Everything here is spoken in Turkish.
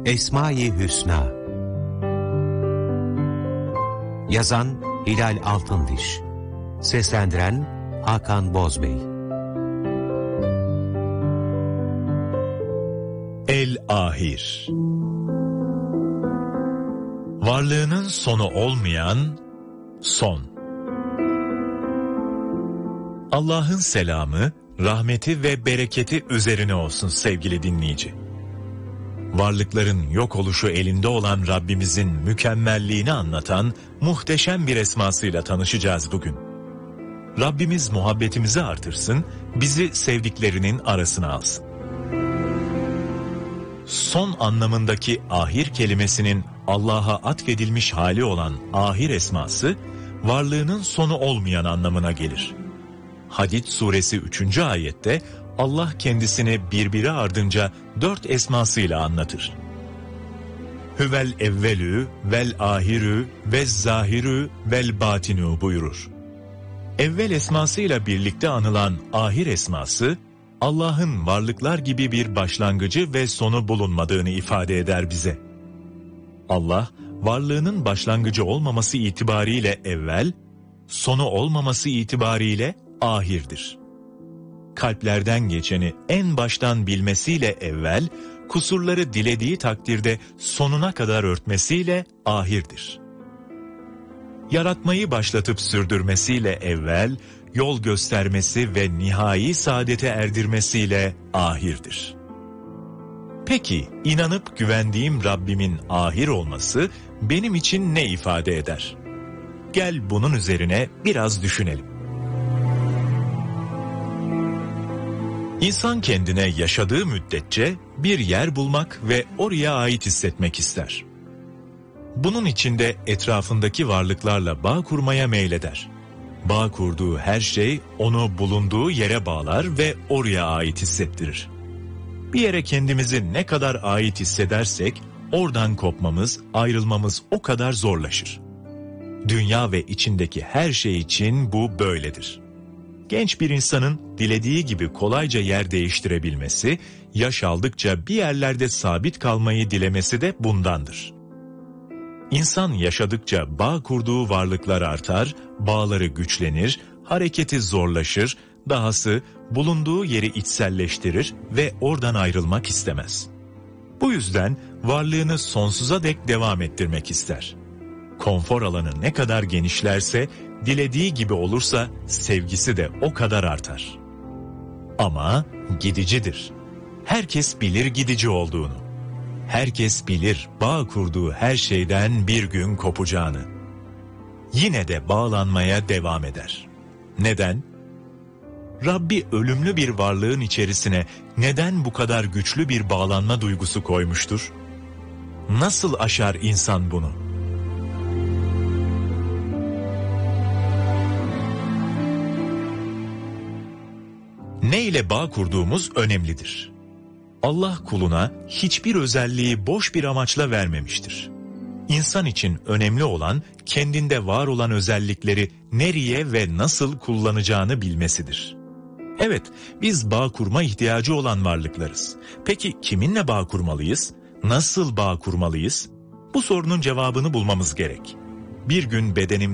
Esma-i Hüsna. Yazan Hilal Altındiş. Seslendiren Hakan Bozbey. El-Ahir. Varlığının sonu olmayan son. Allah'ın selamı, rahmeti ve bereketi üzerine olsun sevgili dinleyici. Varlıkların yok oluşu elinde olan Rabbimizin mükemmelliğini anlatan muhteşem bir esmasıyla tanışacağız bugün. Rabbimiz muhabbetimizi artırsın, bizi sevdiklerinin arasına alsın. Son anlamındaki ahir kelimesinin Allah'a atfedilmiş hali olan ahir esması, varlığının sonu olmayan anlamına gelir. Hadid suresi 3. ayette Allah kendisini birbiri ardınca 4 esmasıyla anlatır. Hüvel evvelü vel ahirü ve zahirü vel batinu buyurur. Evvel esmasıyla birlikte anılan ahir esması, Allah'ın varlıklar gibi bir başlangıcı ve sonu bulunmadığını ifade eder bize. Allah, varlığının başlangıcı olmaması itibariyle evvel, sonu olmaması itibariyle ahirdir. Kalplerden geçeni en baştan bilmesiyle evvel, kusurları dilediği takdirde sonuna kadar örtmesiyle ahirdir. Yaratmayı başlatıp sürdürmesiyle evvel, yol göstermesi ve nihai saadete erdirmesiyle ahirdir. Peki, inanıp güvendiğim Rabbimin ahir olması benim için ne ifade eder? Gel bunun üzerine biraz düşünelim. İnsan kendine yaşadığı müddetçe bir yer bulmak ve oraya ait hissetmek ister. Bunun için de etrafındaki varlıklarla bağ kurmaya meyleder. Bağ kurduğu her şey onu bulunduğu yere bağlar ve oraya ait hissettirir. Bir yere kendimizi ne kadar ait hissedersek, oradan kopmamız, ayrılmamız o kadar zorlaşır. Dünya ve içindeki her şey için bu böyledir. Genç bir insanın dilediği gibi kolayca yer değiştirebilmesi, yaş aldıkça bir yerlerde sabit kalmayı dilemesi de bundandır. İnsan yaşadıkça bağ kurduğu varlıklar artar, bağları güçlenir, hareketi zorlaşır, dahası bulunduğu yeri içselleştirir ve oradan ayrılmak istemez. Bu yüzden varlığını sonsuza dek devam ettirmek ister. Konfor alanı ne kadar genişlerse, dilediği gibi olursa sevgisi de o kadar artar. Ama gidicidir. Herkes bilir gidici olduğunu. Herkes bilir bağ kurduğu her şeyden bir gün kopacağını. Yine de bağlanmaya devam eder. Neden? Rabbi ölümlü bir varlığın içerisine neden bu kadar güçlü bir bağlanma duygusu koymuştur? Nasıl aşar insan bunu? Ne ile bağ kurduğumuz önemlidir. Allah kuluna hiçbir özelliği boş bir amaçla vermemiştir. İnsan için önemli olan kendinde var olan özellikleri nereye ve nasıl kullanacağını bilmesidir. Evet, biz bağ kurma ihtiyacı olan varlıklarız. Peki kiminle bağ kurmalıyız? Nasıl bağ kurmalıyız? Bu sorunun cevabını bulmamız gerek. Bir gün bedenimde